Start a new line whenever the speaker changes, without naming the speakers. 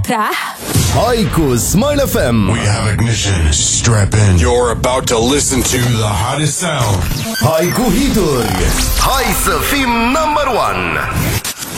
extra.
Hai cu Smile FM.
We have ignition. Strap in. You're about to listen to the hottest sound.
Hai cu hituri. Hai să fim number one.